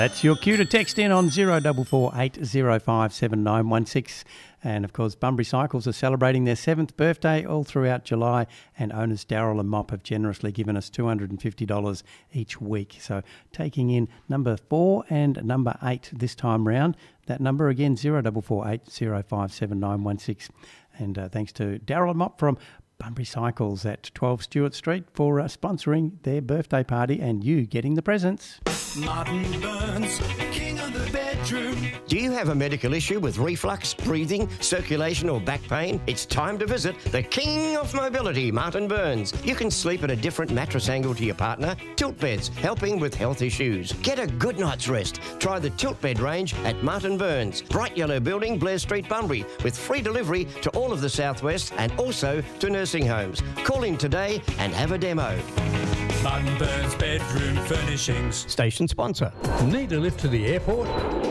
That's your cue to text in on 0448057916. And, of course, Bunbury Cycles are celebrating their 7th birthday all throughout July, and owners Daryl and Mop have generously given us $250 each week. So taking in number 4 and number 8 this time round. That number again, 0448057916. And thanks to Daryl and Mop from Bunbury Cycles at 12 Stewart Street for sponsoring their birthday party and you getting the presents. Martin Burns, king of the bedroom. Do you have a medical issue with reflux, breathing, circulation or back pain? It's time to visit the king of mobility, Martin Burns. You can sleep at a different mattress angle to your partner. Tilt beds, helping with health issues. Get a good night's rest. Try the tilt bed range at Martin Burns. Bright yellow building, Blair Street, Bunbury, with free delivery to all of the southwest and also to nursing homes. Call in today and have a demo. Martin Burns Bedroom Furnishings. Station sponsor. Need a lift to the airport?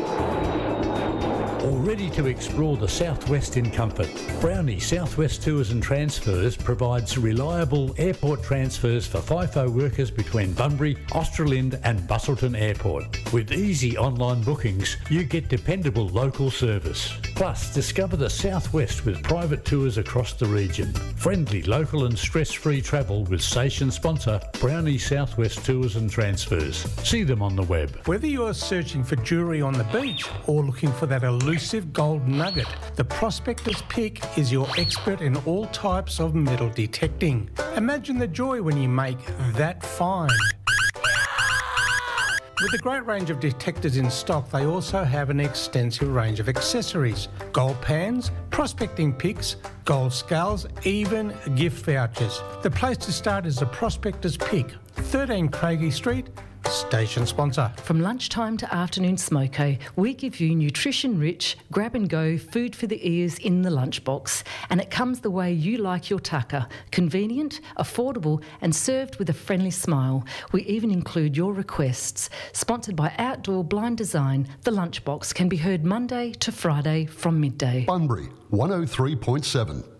Or ready to explore the Southwest in comfort? Brownie Southwest Tours and Transfers provides reliable airport transfers for FIFO workers between Bunbury, Australind and Busselton Airport. With easy online bookings, you get dependable local service. Plus, discover the Southwest with private tours across the region. Friendly, local and stress-free travel with station sponsor Brownie Southwest Tours and Transfers. See them on the web. Whether you're searching for jewellery on the beach or looking for that elusive gold nugget, the Prospector's Pick is your expert in all types of metal detecting. Imagine the joy when you make that find. With a great range of detectors in stock, they also have an extensive range of accessories. Gold pans, prospecting picks, gold scales, even gift vouchers. The place to start is the Prospector's Pick, 13 Craigie Street, station sponsor. From lunchtime to afternoon smoko, we give you nutrition-rich, grab-and-go food for the ears in the lunchbox. And it comes the way you like your tucker. Convenient, affordable and served with a friendly smile. We even include your requests. Sponsored by Outdoor Blind Design, the lunchbox can be heard Monday to Friday from midday. Bunbury, 103.7.